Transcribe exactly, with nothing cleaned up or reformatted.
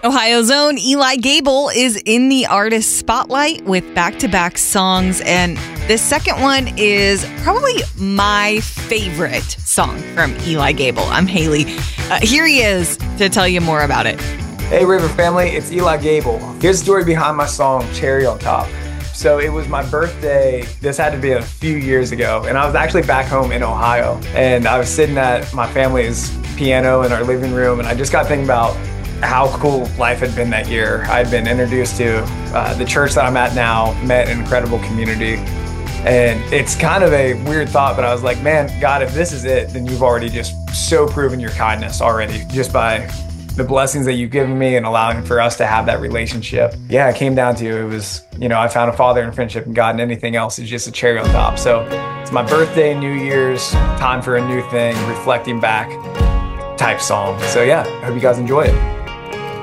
Ohio's own Eli Gable is in the artist spotlight with back-to-back songs, and this second one is probably my favorite song from Eli Gable. I'm Haley. Uh, here he is to tell you more about it. Hey River family, it's Eli Gable. Here's the story behind my song Cherry on Top. So it was my birthday, this had to be a few years ago, and I was actually back home in Ohio, and I was sitting at my family's piano in our living room, and I just got thinking about how cool life had been that year. I'd been introduced to uh, the church that I'm at now, met an incredible community. And it's kind of a weird thought, but I was like, man, God, if this is it, then you've already just so proven your kindness already, just by the blessings that you've given me and allowing for us to have that relationship. Yeah, it came down to, it was, you know, I found a father in friendship in God, and anything else is just a cherry on top. So it's my birthday, New Year's, time for a new thing, reflecting back type song. So yeah, I hope you guys enjoy it.